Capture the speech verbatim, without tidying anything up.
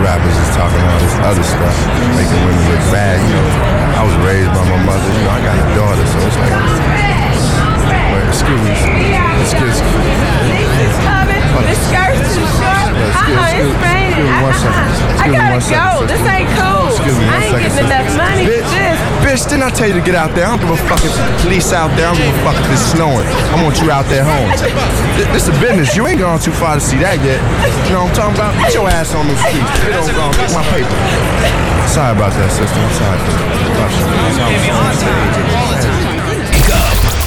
rappers is talking all this other stuff, making women look bad. You know, I was raised by my mother. You know, I got a daughter, so it's like. Wait, excuse me. Excuse me. It's coming. The skirt's too short. Uh-uh, it's raining. Excuse me one second. I Excuse me gotta one go. second. This ain't cool. Excuse me one I ain't second, getting enough sister. money Bitch, for this. bitch, didn't I tell you to get out there? I don't give a fuck if the police out there. I don't give a fuck if it's snowing. I want you out there home. This, this is business. You ain't gone too far to see that yet. You know what I'm talking about? Get your ass on the streets. Get on, go. Get my paper. Sorry about that, sister. I'm sorry.